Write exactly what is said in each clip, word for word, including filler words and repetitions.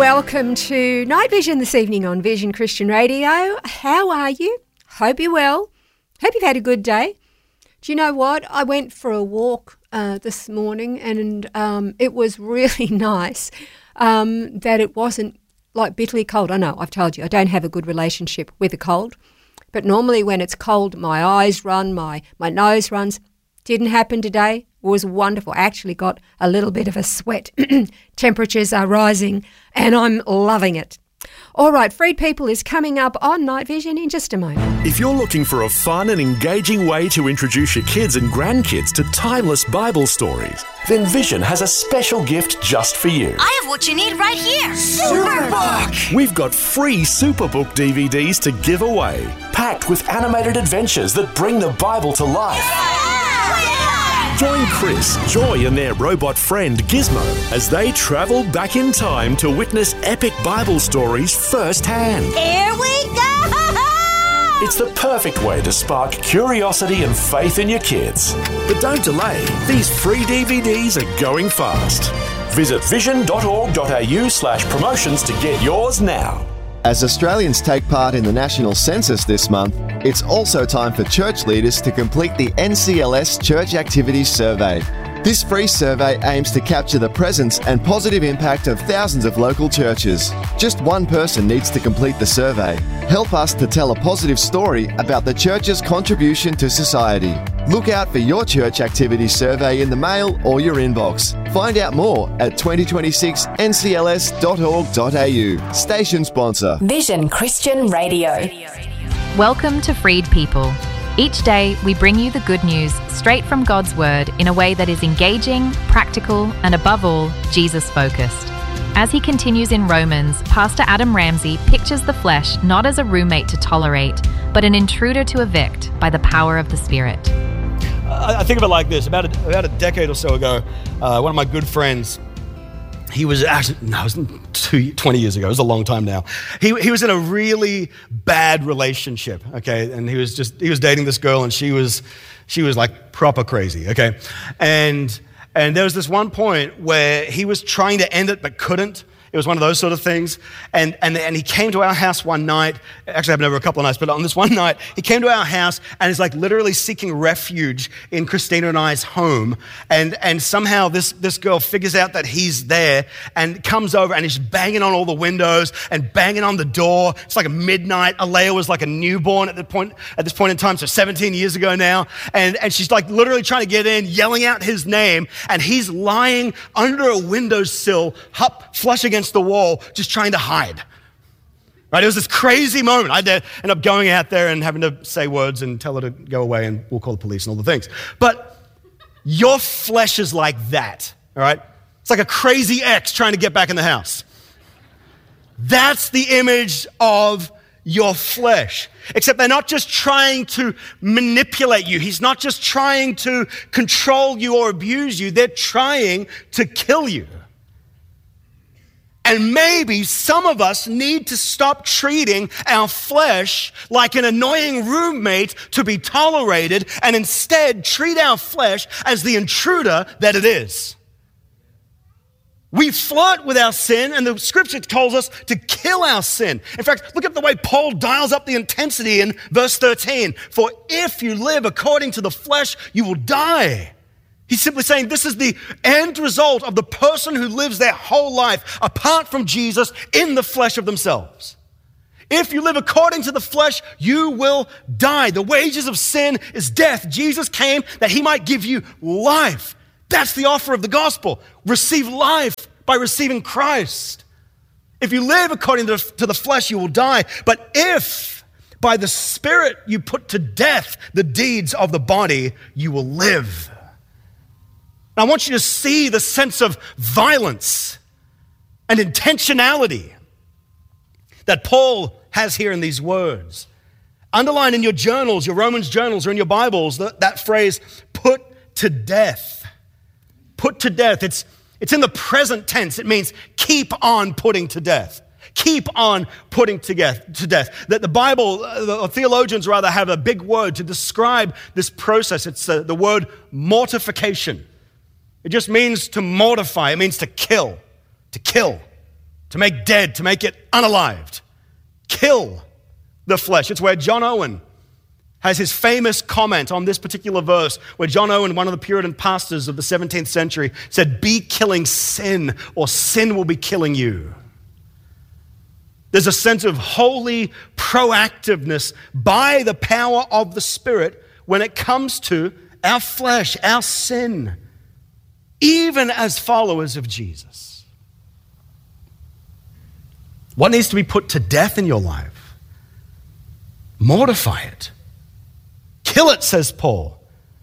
welcome to Night Vision this evening on Vision Christian Radio. How are you? Hope you're well. Hope you've had a good day. Do you know what? I went for a walk uh, this morning and um, it was really nice um, that it wasn't like bitterly cold. I know, I've told you, I don't have a good relationship with the cold. But normally when it's cold, my eyes run, my, my nose runs. Didn't happen today. It was wonderful. I actually got a little bit of a sweat. Temperatures are rising and I'm loving it. All right, Freed People is coming up on Night Vision in just a moment. If you're looking for a fun and engaging way to introduce your kids and grandkids to timeless Bible stories, then Vision has a special gift just for you. I have what you need right here. Superbook! We've got free Superbook D V Ds to give away, packed with animated adventures that bring the Bible to life. Yeah! Join Chris, Joy and their robot friend Gizmo as they travel back in time to witness epic Bible stories firsthand. Here we go! It's the perfect way to spark curiosity and faith in your kids. But don't delay, these free D V Ds are going fast. Visit vision.org.au slash promotions to get yours now. As Australians take part in the national census this month, it's also time for church leaders to complete the N C L S Church Activities Survey. This free survey aims to capture the presence and positive impact of thousands of local churches. Just one person needs to complete the survey. Help us to tell a positive story about the church's contribution to society. Look out for your church activity survey in the mail or your inbox. Find out more at twenty twenty-six n c l s dot org dot a u. Station sponsor. Vision Christian Radio. Welcome to Freed People. Each day, we bring you the good news straight from God's Word in a way that is engaging, practical, and above all, Jesus-focused. As he continues in Romans, Pastor Adam Ramsey pictures the flesh not as a roommate to tolerate, but an intruder to evict by the power of the Spirit. I think of it like this. About a, about a decade or so ago, uh, one of my good friends, he was actually, no, it was two, twenty years ago. It was a long time now. He he was in a really bad relationship, okay? And he was just, he was dating this girl and she was, she was like proper crazy, okay? And, and there was this one point where he was trying to end it but couldn't. It was one of those sort of things. And, and, and he came to our house one night. Actually, happened over a couple of nights, but on this one night, he came to our house and is like literally seeking refuge in Christina and I's home. And, and somehow this, this girl figures out that he's there and comes over and is banging on all the windows and banging on the door. It's like a midnight. Alea was like a newborn at the point, at this point in time, so seventeen years ago now. And, and she's like literally trying to get in, yelling out his name. And he's lying under a windowsill, up, flush against the wall, just trying to hide. Right? It was this crazy moment. I ended up going out there and having to say words and tell her to go away and we'll call the police and all the things. But your flesh is like that, all right? It's like a crazy ex trying to get back in the house. That's the image of your flesh. Except they're not just trying to manipulate you. He's not just trying to control you or abuse you. They're trying to kill you. And maybe some of us need to stop treating our flesh like an annoying roommate to be tolerated and instead treat our flesh as the intruder that it is. We flirt with our sin, and the scripture tells us to kill our sin. In fact, look at the way Paul dials up the intensity in verse thirteen. For if you live according to the flesh, you will die. He's simply saying this is the end result of the person who lives their whole life apart from Jesus in the flesh of themselves. If you live according to the flesh, you will die. The wages of sin is death. Jesus came that he might give you life. That's the offer of the gospel. Receive life by receiving Christ. If you live according to the, to the flesh, you will die. But if by the Spirit you put to death the deeds of the body, you will live. I want you to see the sense of violence and intentionality that Paul has here in these words. Underline in your journals, your Romans journals, or in your Bibles, that, that phrase, put to death. Put to death. It's, it's in the present tense. It means keep on putting to death. Keep on putting to death. To death. That the Bible, the theologians rather, have a big word to describe this process. It's uh, the word mortification. It just means to mortify. It means to kill, to kill. to make dead, to make it unalived. Kill the flesh. It's where John Owen has his famous comment on this particular verse, where John Owen, one of the Puritan pastors of the seventeenth century, said, "Be killing sin, or sin will be killing you." There's a sense of holy proactiveness by the power of the Spirit when it comes to our flesh, our sin, even as followers of Jesus. What needs to be put to death in your life? Mortify it. Kill it, says Paul.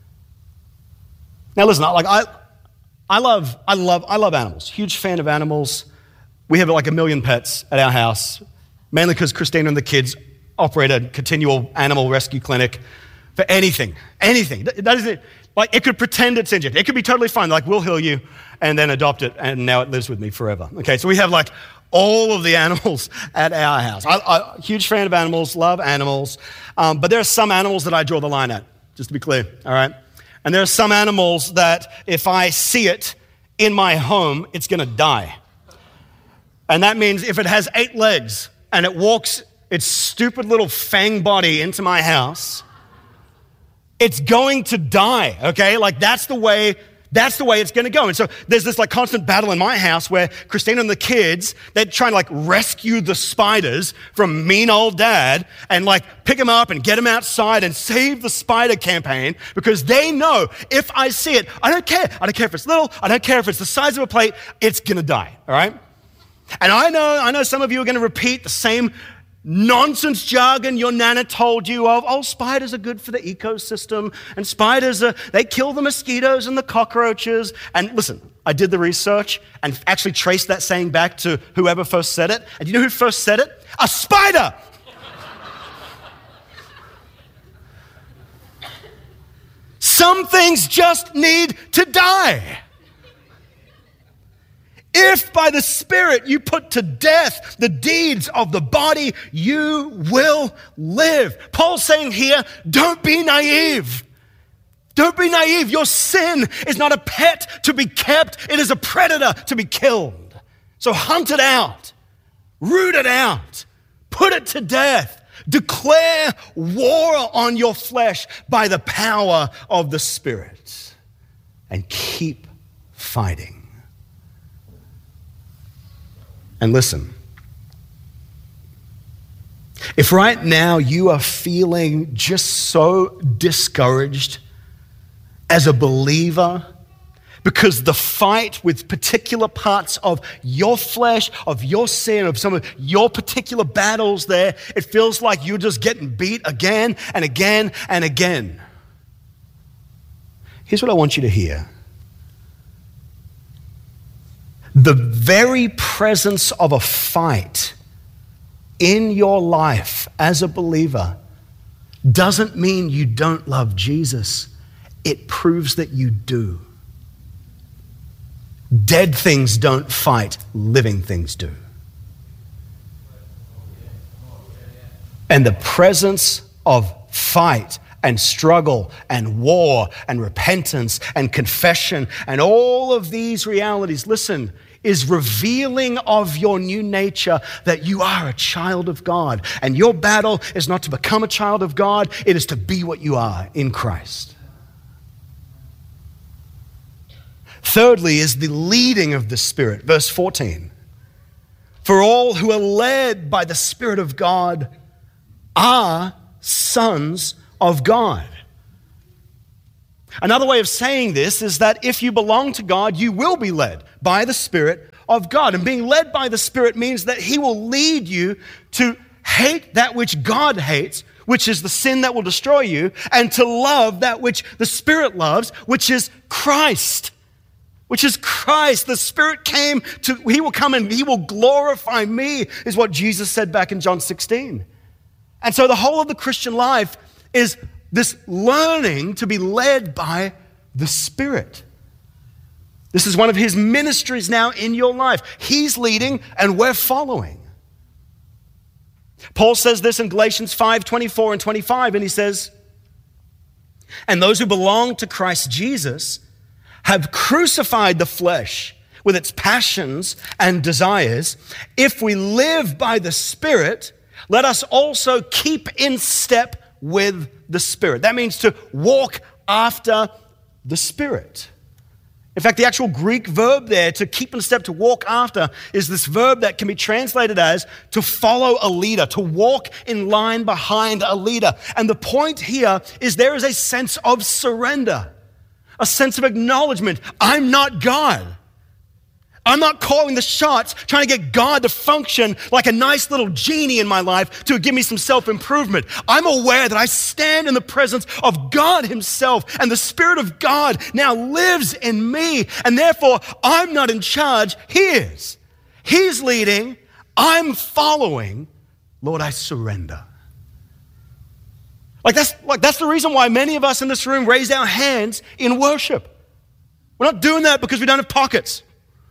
Now listen, like I, I love, I love, I love animals. Huge fan of animals. We have like a million pets at our house, mainly because Christina and the kids operate a continual animal rescue clinic for anything, anything. That isn't like it could pretend it's injured. It could be totally fine. Like we'll heal you, and then adopt it, and now it lives with me forever. Okay, so we have like all of the animals at our house. I, I huge fan of animals, love animals, um, but there are some animals that I draw the line at. Just to be clear, all right. And there are some animals that if I see it in my home, it's going to die. And that means if it has eight legs and it walks its stupid little fang body into my house, it's going to die, okay? Like that's the way, that's the way it's gonna go. And so there's this like constant battle in my house where Christina and the kids, they're trying to like rescue the spiders from mean old dad and like pick them up and get them outside and save the spider campaign, because they know if I see it, I don't care. I don't care if it's little, I don't care if it's the size of a plate, it's gonna die, all right? And I know, I know some of you are going to repeat the same nonsense jargon your nana told you of, oh, spiders are good for the ecosystem, and spiders, are, they kill the mosquitoes and the cockroaches. And listen, I did the research and actually traced that saying back to whoever first said it. And you know who first said it? A spider! Some things just need to die. If by the Spirit you put to death the deeds of the body, you will live. Paul's saying here, don't be naive. Don't be naive. Your sin is not a pet to be kept. It is a predator to be killed. So hunt it out. Root it out. Put it to death. Declare war on your flesh by the power of the Spirit. And keep fighting. And listen, if right now you are feeling just so discouraged as a believer because the fight with particular parts of your flesh, of your sin, of some of your particular battles there, it feels like you're just getting beat again and again and again. Here's what I want you to hear. The very presence of a fight in your life as a believer doesn't mean you don't love Jesus. It proves that you do. Dead things don't fight, living things do. And the presence of fight and struggle and war and repentance and confession and all of these realities, listen, is revealing of your new nature that you are a child of God. And your battle is not to become a child of God, it is to be what you are in Christ. Thirdly is the leading of the Spirit. Verse fourteen. For all who are led by the Spirit of God are sons of God. Another way of saying this is that if you belong to God, you will be led by the Spirit of God. And being led by the Spirit means that He will lead you to hate that which God hates, which is the sin that will destroy you, and to love that which the Spirit loves, which is Christ. Which is Christ. The Spirit came to, He will come and He will glorify me, is what Jesus said back in John sixteen. And so the whole of the Christian life is this learning to be led by the Spirit. This is one of His ministries now in your life. He's leading and we're following. Paul says this in Galatians five, twenty-four and twenty-five, and he says, and those who belong to Christ Jesus have crucified the flesh with its passions and desires. If we live by the Spirit, let us also keep in step with the Spirit. That means to walk after the Spirit. In fact, the actual Greek verb there, to keep in step, to walk after, is this verb that can be translated as to follow a leader, to walk in line behind a leader. And the point here is there is a sense of surrender, a sense of acknowledgement. I'm not God. I'm not calling the shots, trying to get God to function like a nice little genie in my life to give me some self-improvement. I'm aware that I stand in the presence of God himself, and the Spirit of God now lives in me, and therefore I'm not in charge. He is. He's leading. I'm following. Lord, I surrender. Like that's, like that's the reason why many of us in this room raise our hands in worship. We're not doing that because we don't have pockets.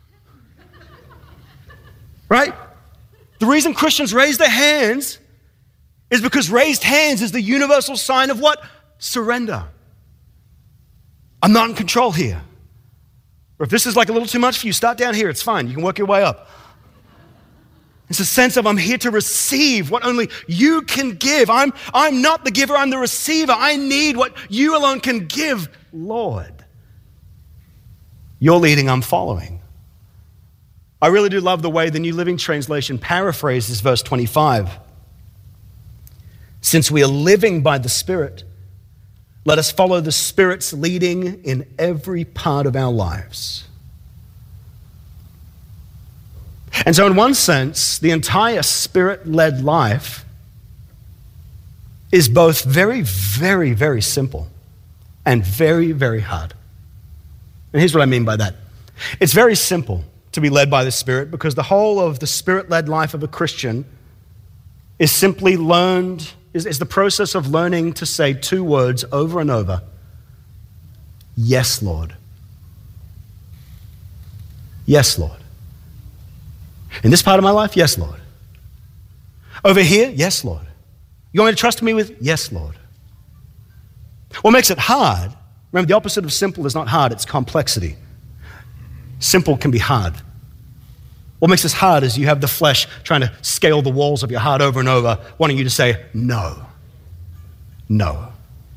Right? The reason Christians raise their hands is because raised hands is the universal sign of what? Surrender. I'm not in control here. Or if this is like a little too much for you, start down here. It's fine. You can work your way up. It's a sense of I'm here to receive what only you can give. I'm, I'm not the giver, I'm the receiver. I need what you alone can give, Lord. You're leading, I'm following. I really do love the way the New Living Translation paraphrases verse twenty-five. Since we are living by the Spirit, let us follow the Spirit's leading in every part of our lives. And so in one sense, the entire Spirit-led life is both very, very, very simple and very, very hard. And here's what I mean by that. It's very simple to be led by the Spirit because the whole of the Spirit-led life of a Christian is simply learned, is, is the process of learning to say two words over and over. Yes, Lord. Yes, Lord. In this part of my life, yes, Lord. Over here, yes, Lord. You want me to trust me with? Yes, Lord. What makes it hard, remember the opposite of simple is not hard, it's complexity. Simple can be hard. What makes this hard is you have the flesh trying to scale the walls of your heart over and over, wanting you to say, no, no.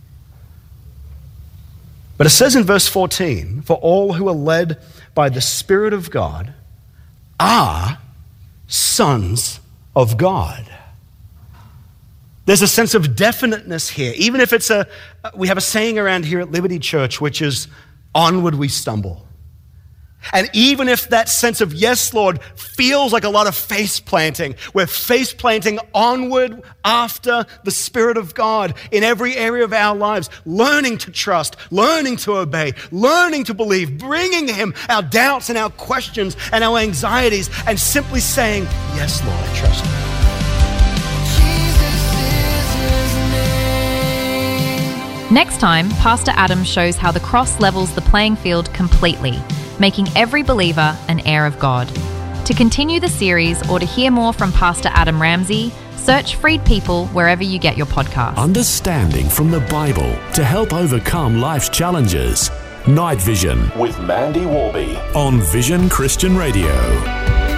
But it says in verse fourteen, for all who are led by the Spirit of God are sons of God. There's a sense of definiteness here, even if it's a, we have a saying around here at Liberty Church, which is, onward we stumble. And even if that sense of yes, Lord, feels like a lot of face planting, we're face planting onward after the Spirit of God in every area of our lives, learning to trust, learning to obey, learning to believe, bringing to Him our doubts and our questions and our anxieties, and simply saying, yes, Lord, I trust You. Next time, Pastor Adam shows how the cross levels the playing field completely, making every believer an heir of God. To continue the series or to hear more from Pastor Adam Ramsey, search Freed People wherever you get your podcasts. Understanding from the Bible to help overcome life's challenges. Night Vision with Mandy Warby on Vision Christian Radio.